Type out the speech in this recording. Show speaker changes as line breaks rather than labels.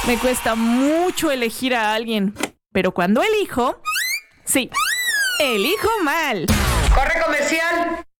Me cuesta mucho elegir a alguien, pero cuando elijo, sí, elijo mal.
¡Corre comercial!